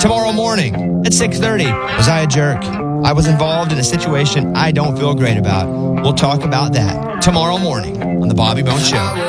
Tomorrow morning at 6:30, was I a jerk? I was involved in a situation I don't feel great about. We'll talk about that tomorrow morning on The Bobby Bones Show.